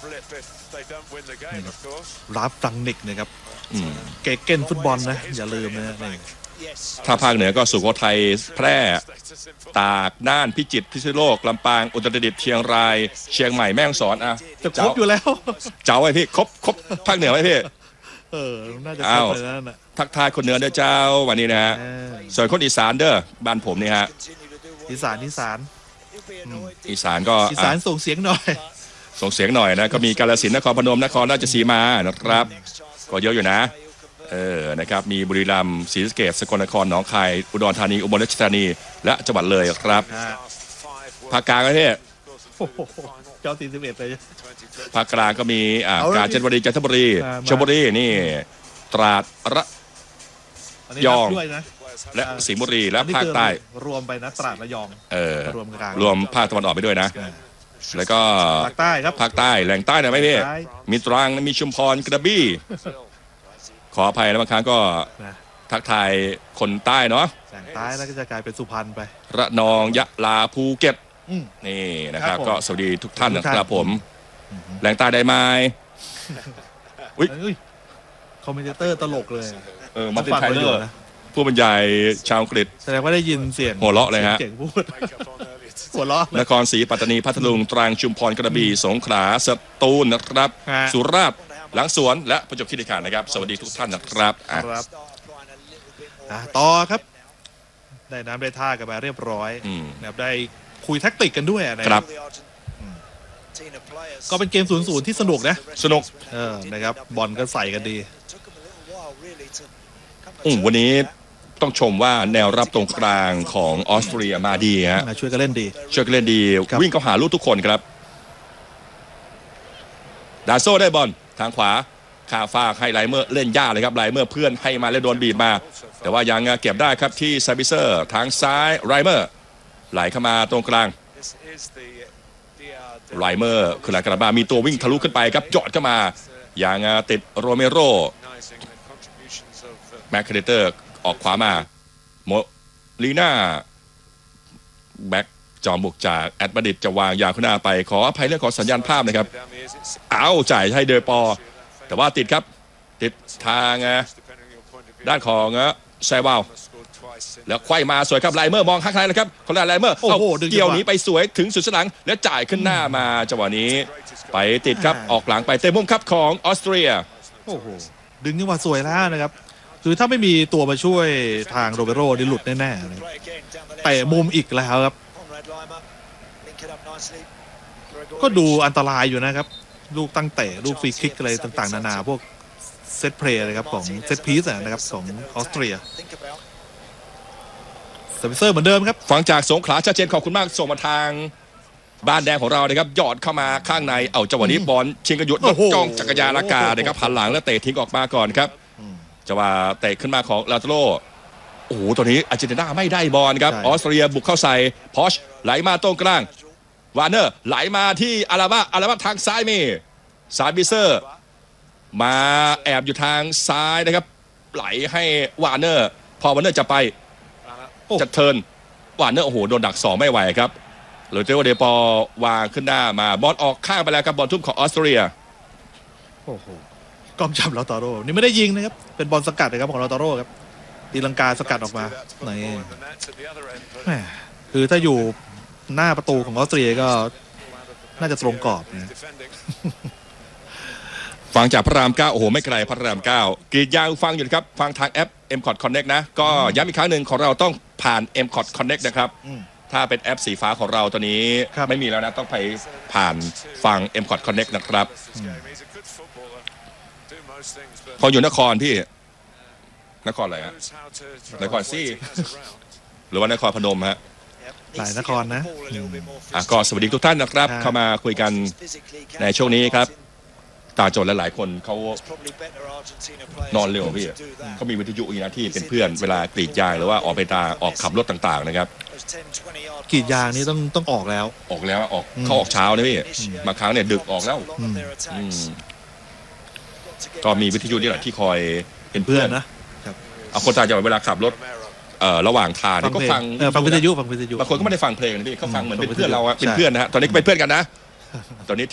รับฟังนิกนะครับเกเก้นฟุตบอลนะอย่าลืมนะถ้าภาคเหนือก็สุโขทัยแพร่ตากน่านพิจิตรพิษณุโลกลำปางอุตรดิตถ์เชียงรายเชียงใหม่แม่ฮ่องสอนอ่ะจะครบอยู่แล้วเจ้าไอ้พี่ครบภาคเหนือไหมพี่น่าจะครบเลยนั่นน่ะทักทายคนเหนือเด้อเจ้าวันนี้นะฮะส่วนคนอีสานเด้อบ้านผมนี่ฮะอีสานอีสานก็อีสานส่งเสียงหน่อยนะก็มีกาฬสินธุ์นครพนมนครราชสีมานะครับก็เยอะอยู่นะนะครับมีบุรีรัมย์ศรีสะเกษสกลนครหนองคายอุดรธานีอุบลราชธานีและจังหวัดเลยครับภาคกลางประเทศเจ้า41เลยภาคกลางก็มีกาญจนบุรีจันทบุรีชลบุรีนี่ตราดระยองและสิงห์บุรีและภาคใต้รวมไปนะตราดระยองรวมภาคตะวันออกไปด้วยนะแล้วก็ภาคใต้ครับภาคใต้แหล่งใต้นะไหมพี่มีตรังมีชุมพรกระบี่ขออภัยแล้วบางครั้งก็ทักทายคนใต้เนาะแหล่งใต้แล้วก็จะกลายเป็นสุพรรณไประนองยะลาภูเก็ตนี่นะครับก็สวัสดีทุกท่านนะครับผมแหล่งใต้ได้ไหมอุ้ยคอมเมนเตอร์ตลกเลยมาเป็นไทยเลยผู้บรรยายชาวอังกฤษแสดงว่าได้ยินเสียงหัวเราะเลยฮะเสียงพูดหัวเราะนครศรีปัตตานีพัทลุงตรังชุมพรกระบี่สงขลาสตูลนะครับสุราษฎร์หลังสวนและประจวบคีรีขันธ์นะครับสวัสดีทุกท่านนะครับต่อครับได้น้ำได้ท่ากันมาเรียบร้อยนะครับได้คุยแท็กติกกันด้วยนะครับก็เป็นเกม0-0ที่สนุกนะสนุกนะครับบอลก็ใส่กันดีวันนี้ต้องชมว่าแนวรับตรงกลางของออสเตรียมาดีฮะช่วยกันเล่นดีวิ่งเข้าหาลูกทุกคนครับดาโซ่ได้บอลทางขวาขาฟาให้ไลเมอร์เล่นยากเลยครับไลเมอร์เพื่อนให้มาแล้วโดนบีบมาแต่ว่ายังเก็บได้ครับที่ซาบิเซอร์ทางซ้ายไลเมอร์ไหลเข้ามาตรงกลางไลเมอร์คือหลังกระบามีตัววิ่งทะลุขึ้นไปครับจอดเข้ามายังติดโรเมโรแม็กเคเดเตอร์ออกขวามาโมลีน่าแบ็กจอมบุกจากแอดมาดริดจะวางยาวขึ้นหน้าไปขออภัยเรื่องของสัญญาณภาพนะครับจ่ายให้เดอปอแต่ว่าติดครับติดทางด้านของไซวาลแล้วไขว้มาสวยครับไลเมอร์มองข้างในเลยครับคนละไลเมอร์เอาเกี่ยวหนีไปสวยถึงสุดสลังแล้วจ่ายขึ้นหน้ามาจังหวะนี้ไปติดครับออกหลังไปเตะมุมครับของออสเตรียดึงจังหวะสวยแล้วนะครับคือถ้าไม่มีตัวมาช่วยทางโรเบโรนี่หลุดแน่ๆเตะมุมอีกแล้วครับก็ดูอันตรายอยู่นะครับลูกตั้งเตะลูกฟรีคิกอะไรต่างๆนานาพวกเซตเพลย์นะครับของเซตพีซนะครับของออสเตรียซาบิเซอร์เหมือนเดิมครับฟังจากสงขลาชัดเจนขอบคุณมากส่งมาทางบ้านแดงของเรานะครับหยอดเข้ามาข้างในเอาจังหวะนี้บอลชิงกันหยุดจ้องจักรยานอากาศนะครับหันหลังแล้วเตะทิ้งออกมาก่อนครับจังหวะเตะขึ้นมาของลาโตโรตอนนี้อาร์เจนตินาไม่ได้บอลครับออสเตรียบุกเข้าใส่พอชไหลมาตรงกลางวาร์เนอร์ไหลมาที่อาราบาทางซ้ายมีซาบิเซอร์มาแอบอยู่ทางซ้ายนะครับไหลให้วาร์เนอร์พอวาร์เนอร์จะไปจัดเทิร์นวาร์เนอร์โดนดัก2ไม่ไหวครับโรเจโอเดปอวางขึ้นหน้ามาบอลออกข้างไปแล้วครับบอลทุ่มของออสเตรียกอมจับลาตาโร่นี่ไม่ได้ยิงนะครับเป็นบอลสกัดนะครับของลาตาโร่ครับตีลังกาสกัดออกมาคือถ้าอยู่หน้าประตูของออสเตรียก็น่าจะตรงกรอบนะฟังจากพระราม9ไม่ไกลพระราม9กรีดยางฟังอยู่ครับฟังทางแอป M-Cot Connect นะก็ย้ำอีกครั้งหนึ่งของเราต้องผ่าน M-Cot Connect นะครับถ้าเป็นแอปสีฟ้าของเราตอนนี้ไม่มีแล้วนะต้องไปผ่านฟัง M-Cot Connect นะครับพออยู่นครพี่นครอะไรฮะนครซี่หรือว่านครพนมฮะหลายนครนะก็สวัสดีทุกท่านนะครับเข้ามาคุยกันในช่วงนี้ครับตาโจรและหลายคนเขานอนเร็วพี่เขามีวิทยุอีกนะที่เป็นเพื่อนเวลากรีดยางหรือว่าออกไปออกขับรถต่างๆนะครับกรีดยางนี่ต้องออกแล้วเขาออกเช้านะพี่บางครั้งเนี่ยดึกออกแล้วก็มีวิทยุนี่แหละที่คอยเป็นเพื่อนนะเอาคนต่างจังหวัดเวลาขับรถระหว่างทางก็ฟังวิทยุบางคนก็ไม่ได้ฟังเพลงนะพี่เขาฟังเหมือนเป็นเพื่อนเราเป็นเพื่อนนะฮะตอนนี้ก็เป็นเพื่อนกันนะตอนนี้